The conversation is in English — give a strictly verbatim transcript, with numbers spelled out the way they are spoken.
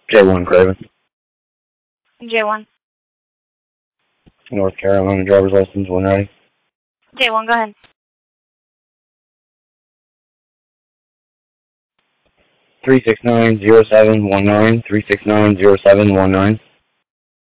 J one Craven. J one. North Carolina driver's license, one ready. J one, go ahead. Three six nine zero seven one nine. Three six nine zero seven one nine.